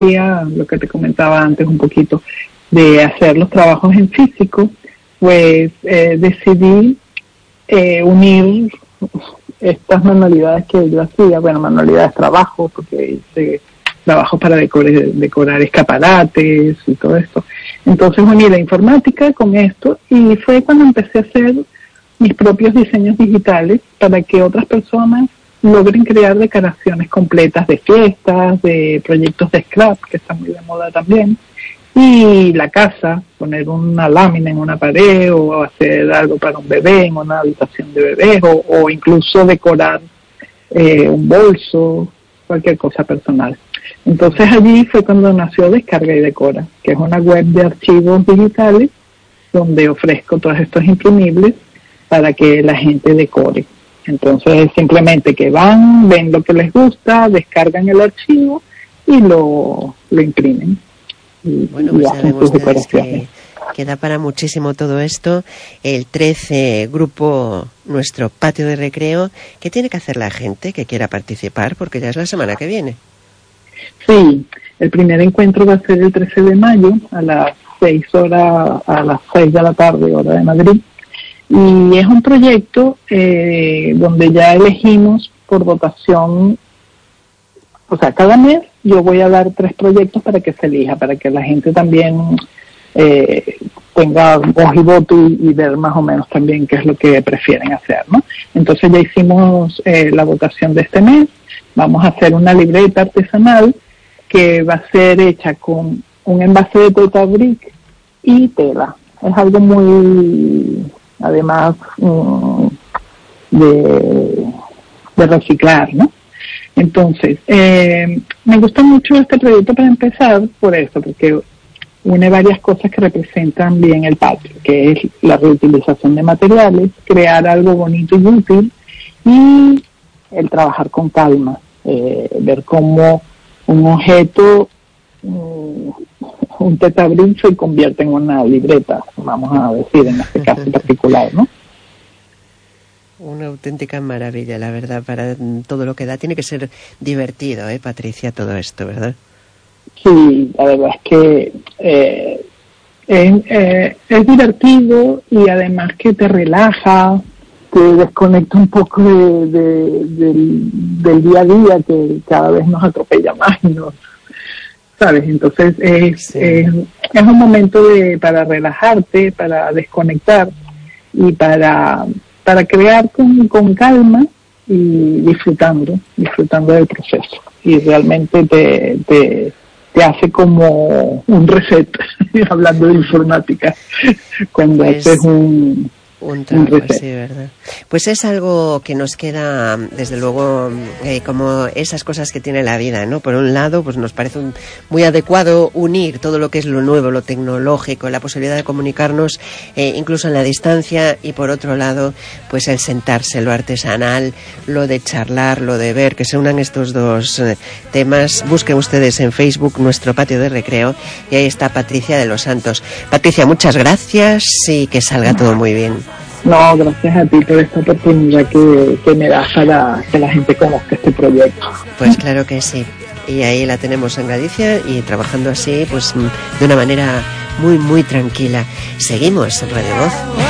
lo que te comentaba antes un poquito, de hacer los trabajos en físico, pues decidí unir estas manualidades que yo hacía, bueno, manualidades, trabajo, porque hice trabajos para decorar escaparates y todo esto. Entonces uní la informática con esto y fue cuando empecé a hacer mis propios diseños digitales para que otras personas logren crear decoraciones completas de fiestas, de proyectos de scrap, que está muy de moda también, y la casa, poner una lámina en una pared o hacer algo para un bebé en una habitación de bebés o incluso decorar un bolso, cualquier cosa personal. Entonces allí fue cuando nació Descarga y Decora, que es una web de archivos digitales donde ofrezco todos estos imprimibles para que la gente decore. Entonces simplemente que van, ven lo que les gusta, descargan el archivo y lo imprimen. Bueno, pues ya ven ustedes que da para muchísimo todo esto. El 13 grupo, nuestro patio de recreo. ¿Qué tiene que hacer la gente que quiera participar? Porque ya es la semana que viene. Sí, el primer encuentro va a ser el 13 de mayo a las 6 de la tarde, hora de Madrid. Y es un proyecto donde ya elegimos por votación, o sea, cada mes yo voy a dar 3 proyectos para que se elija, para que la gente también tenga voz y voto y ver más o menos también qué es lo que prefieren hacer, ¿no? Entonces ya hicimos la votación de este mes. Vamos a hacer una libreta artesanal que va a ser hecha con un envase de Tetrabric y tela. Es algo muy, además, de reciclar, ¿no? Entonces, me gusta mucho este proyecto para empezar por eso, porque une varias cosas que representan bien el patio, que es la reutilización de materiales, crear algo bonito y útil, y el trabajar con calma, ver cómo un objeto, un Tetrabric se convierte en una libreta, vamos a decir, en este caso en particular, ¿no? Una auténtica maravilla, la verdad, para todo lo que da. Tiene que ser divertido, Patricia, todo esto, ¿verdad? Sí, la verdad es que es divertido y además que te relaja, te desconecta un poco del día a día que cada vez nos atropella más y nos, ¿sabes? Entonces es un momento para relajarte, para desconectar y para crear con calma y disfrutando del proceso. Y realmente te hace como un reset, hablando de informática, cuando haces un trabajo así, ¿verdad? Pues es algo que nos queda, desde luego, como esas cosas que tiene la vida, ¿no? Por un lado, pues nos parece muy adecuado unir todo lo que es lo nuevo, lo tecnológico, la posibilidad de comunicarnos incluso en la distancia, y por otro lado, pues el sentarse, lo artesanal, lo de charlar, lo de ver, que se unan estos dos temas. Busquen ustedes en Facebook nuestro patio de recreo y ahí está Patricia de los Santos. Patricia, muchas gracias y que salga todo muy bien. No, gracias a ti por esta oportunidad que me das para que la gente conozca este proyecto. Pues claro que sí. Y ahí la tenemos en Galicia y trabajando así, pues de una manera muy, muy tranquila. Seguimos en Radio Voz.